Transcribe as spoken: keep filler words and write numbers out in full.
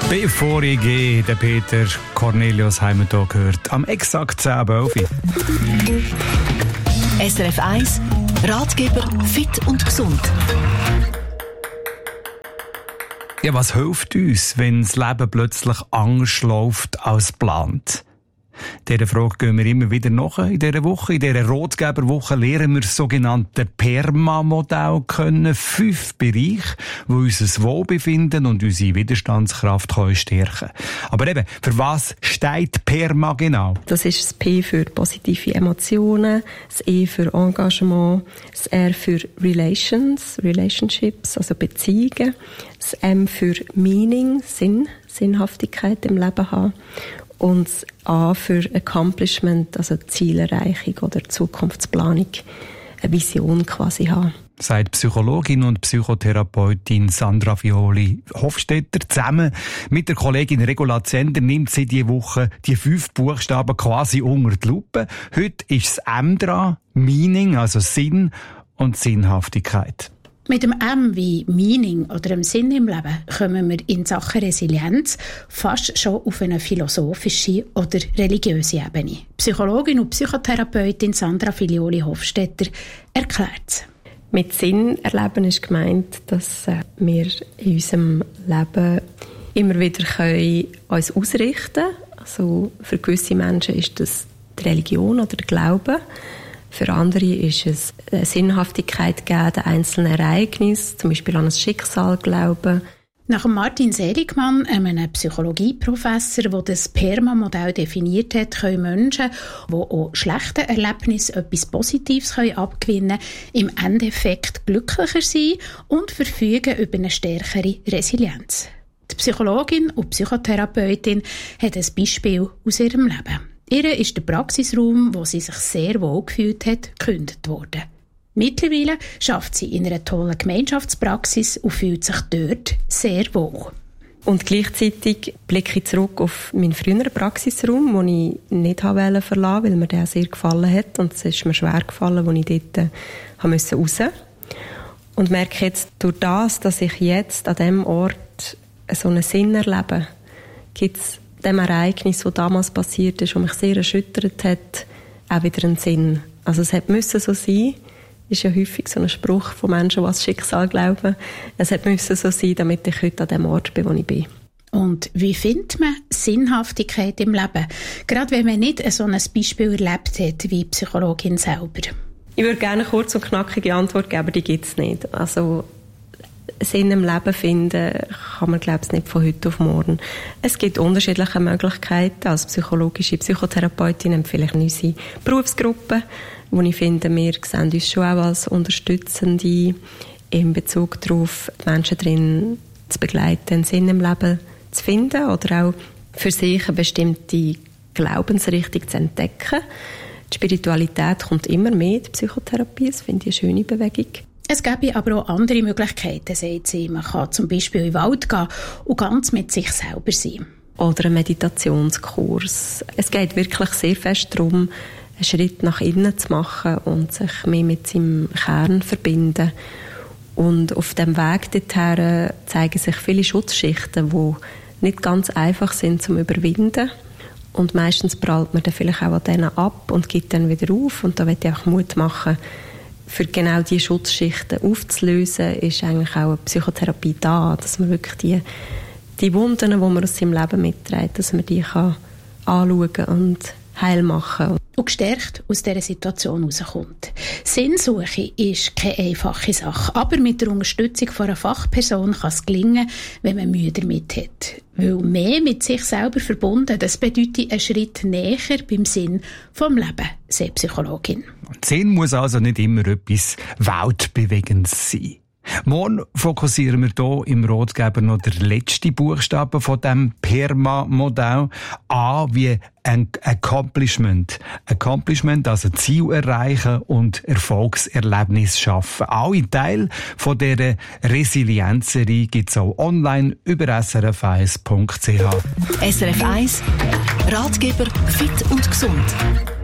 Bevor ich gehe, der Peter Cornelius haben wir hier gehört. Am exakt zehn Uhr elf. S R F eins, Ratgeber fit und gesund. Ja, was hilft uns, wenn das Leben plötzlich anders läuft als geplant? Dieser Frage gehen wir immer wieder nach in dieser Woche. In dieser Ratgeberwoche lernen wir das sogenannte PERMA-Modell kennen. Fünf Bereiche, die unser Wohlbefinden und unsere Widerstandskraft stärken können. Aber eben, für was steht PERMA genau? Das ist das P für positive Emotionen, das E für Engagement, das R für Relations, Relationships, also Beziehungen, das M für Meaning, Sinn, Sinnhaftigkeit im Leben haben. Und das A für Accomplishment, also Zielerreichung oder Zukunftsplanung, eine Vision quasi haben. Sagt Psychologin und Psychotherapeutin Sandra Fioli-Hofstetter. Zusammen mit der Kollegin Regula Zender nimmt sie diese Woche die fünf Buchstaben quasi unter die Lupe. Heute ist das M dran, Meaning, also Sinn und Sinnhaftigkeit. Mit dem M wie Meaning oder dem Sinn im Leben kommen wir in Sachen Resilienz fast schon auf eine philosophische oder religiöse Ebene. Psychologin und Psychotherapeutin Sandra Fioli-Hofstetter erklärt es. Mit Sinn erleben ist gemeint, dass wir in unserem Leben immer wieder können uns ausrichten können. Also für gewisse Menschen ist das die Religion oder der Glaube. Für andere ist es eine Sinnhaftigkeit geben, den einzelnen Ereignissen, zum Beispiel an ein Schicksal glauben. Nach Martin Seligmann, einem Psychologieprofessor, der das PERMA-Modell definiert hat, können Menschen, die auch schlechten Erlebnissen etwas Positives abgewinnen können, im Endeffekt glücklicher sein und verfügen über eine stärkere Resilienz. Die Psychologin und Psychotherapeutin hat ein Beispiel aus ihrem Leben. Ihr ist der Praxisraum, wo sie sich sehr wohl gefühlt hat, gekündigt worden. Mittlerweile schafft sie in einer tollen Gemeinschaftspraxis und fühlt sich dort sehr wohl. Und gleichzeitig blicke ich zurück auf meinen früheren Praxisraum, den ich nicht verlassen wollte, weil mir der sehr gefallen hat. Und es ist mir schwer gefallen, als ich dort raus musste. Und merke jetzt, durch das, dass ich jetzt an diesem Ort so einen Sinn erlebe, gibt es dem Ereignis, das damals passiert ist und mich sehr erschüttert hat, auch wieder einen Sinn. Also es hat müssen so sein, ist ja häufig so ein Spruch von Menschen, die an das Schicksal glauben. Es hat müssen so sein, damit ich heute an dem Ort bin, wo ich bin. Und wie findet man Sinnhaftigkeit im Leben? Gerade wenn man nicht so ein Beispiel erlebt hat wie die Psychologin selber. Ich würde gerne eine kurz und knackige Antwort geben, aber die gibt es nicht. Also Sinn im Leben finden kann man, glaube ich, nicht von heute auf morgen. Es gibt unterschiedliche Möglichkeiten. Als psychologische Psychotherapeutin empfehle ich unsere Berufsgruppe, wo ich finde, wir sehen uns schon auch als Unterstützende in Bezug darauf, die Menschen darin zu begleiten, einen Sinn im Leben zu finden oder auch für sich eine bestimmte Glaubensrichtung zu entdecken. Die Spiritualität kommt immer mehr in die Psychotherapie. Das finde ich eine schöne Bewegung. Es gäbe aber auch andere Möglichkeiten, sagt sie. Man kann zum Beispiel in den Wald gehen und ganz mit sich selber sein. Oder ein Meditationskurs. Es geht wirklich sehr fest darum, einen Schritt nach innen zu machen und sich mehr mit seinem Kern zu verbinden. Und auf dem Weg dorthin zeigen sich viele Schutzschichten, die nicht ganz einfach sind zum Überwinden. Und meistens prallt man dann vielleicht auch an denen ab und gibt dann wieder auf. Und da möchte ich auch Mut machen, für genau diese Schutzschichten aufzulösen, ist eigentlich auch eine Psychotherapie da, dass man wirklich die, die Wunden, die man aus seinem Leben mitträgt, dass man die kann anschauen und heil machen. Und gestärkt aus dieser Situation herauskommt. Sinnsuche ist keine einfache Sache, aber mit der Unterstützung von einer Fachperson kann es gelingen, wenn man Mühe damit hat. Weil mehr mit sich selber verbunden, das bedeutet einen Schritt näher beim Sinn vom Leben, sagt Psychologin. Und Sinn muss also nicht immer etwas Weltbewegendes sein. Morgen fokussieren wir hier im Ratgeber noch den letzten Buchstaben von dem PERMA-Modell. A wie ein Accomplishment. Accomplishment, also Ziel erreichen und Erfolgserlebnis schaffen. Alle Teile von dieser Resilienzserie gibt es auch online über s r f eins punkt c h. S R F eins, Ratgeber fit und gesund.